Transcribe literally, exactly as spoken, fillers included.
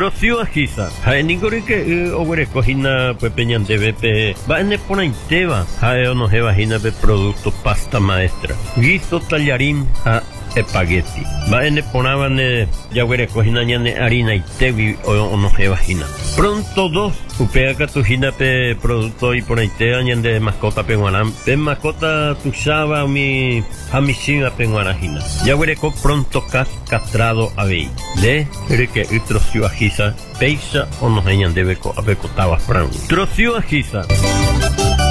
Trocio agisa. Hae ningori que ogre cojina pues peñandebe pe. Va en pona inteva. Hae ono jeva hina pe producto pasta maestra. Guiso tallarín a espagueti. Va en ponaban ya ogre cojina ñane harina y tevi o ono jeva hina. Pronto dos upea catujina pe producto y pona itea ñande mascota pe guanam. Pe mascota tuxaba mi hamishin a pe guanajina. Ya ogre co pronto cas castrado a vei. De que trocio agisa. Peisa o nos hayan de beco a beco taba fran. Trocio agisa.